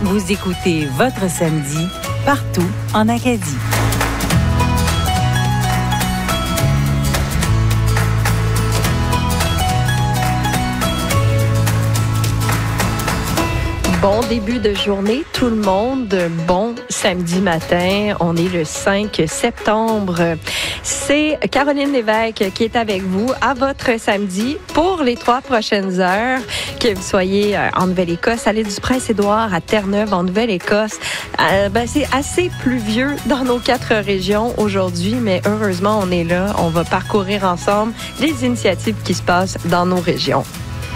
Vous écoutez Votre Samedi, partout en Acadie. Bon début de journée, tout le monde. Bon samedi matin. On est le 5 septembre. C'est Caroline Lévesque qui est avec vous à votre samedi pour les 3 prochaines heures. Que vous soyez en Nouvelle-Écosse, à l'île du Prince-Édouard, à Terre-Neuve, en Nouvelle-Écosse. C'est assez pluvieux dans nos 4 régions aujourd'hui, mais heureusement, on est là. On va parcourir ensemble les initiatives qui se passent dans nos régions.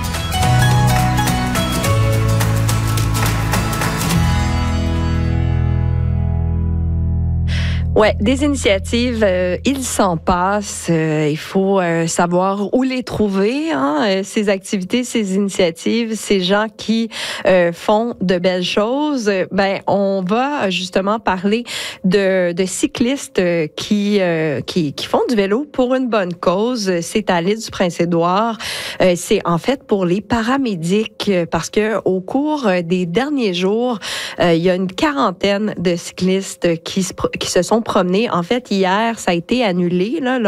Ouais, des initiatives, il s'en passe. Il faut savoir où les trouver, ces activités, ces initiatives, ces gens qui font de belles choses. On va justement parler de cyclistes qui font du vélo pour une bonne cause. C'est à l'île du Prince-Édouard. C'est en fait pour les paramédics parce que au cours des derniers jours, il y a une quarantaine de cyclistes qui se sont promenés. En fait, hier, ça a été annulé, là,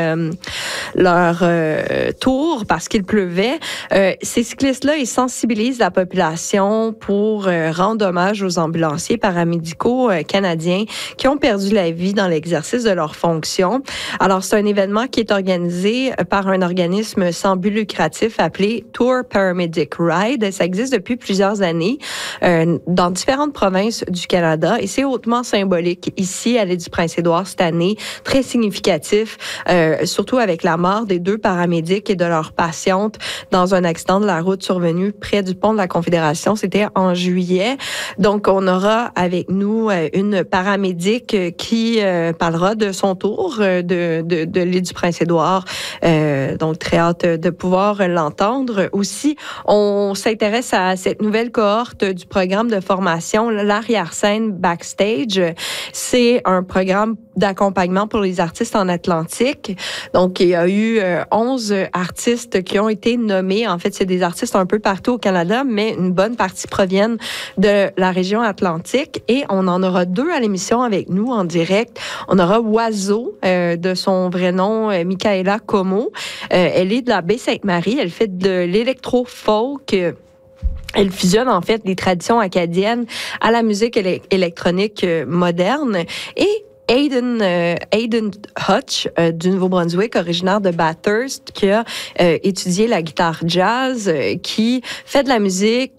leur tour parce qu'il pleuvait. Ces cyclistes-là, ils sensibilisent la population pour rendre hommage aux ambulanciers paramédicaux canadiens qui ont perdu la vie dans l'exercice de leurs fonctions. Alors, c'est un événement qui est organisé par un organisme sans but lucratif appelé Tour Paramedic Ride. Ça existe depuis plusieurs années dans différentes provinces du Canada et c'est hautement symbolique ici à l'île du Prince-Édouard cette année, très significatif, surtout avec la mort des 2 paramédics et de leurs patientes dans un accident de la route survenu près du pont de la Confédération. C'était en juillet. Donc, on aura avec nous une paramédic qui parlera de son tour de l'île du Prince-Édouard. Donc, très hâte de pouvoir l'entendre. Aussi, on s'intéresse à cette nouvelle cohorte du programme de formation, l'arrière-scène backstage. C'est un programme d'accompagnement pour les artistes en Atlantique. Donc, il y a eu 11 artistes qui ont été nommés. En fait, c'est des artistes un peu partout au Canada, mais une bonne partie proviennent de la région Atlantique. Et on en aura 2 à l'émission avec nous en direct. On aura Oiseau, de son vrai nom, Michaela Como. Elle est de la Baie-Sainte-Marie. Elle fait de l'électro-folk. Elle fusionne en fait les traditions acadiennes à la musique électronique moderne. Et Aidan Hutch du Nouveau-Brunswick, originaire de Bathurst, qui a étudié la guitare jazz, qui fait de la musique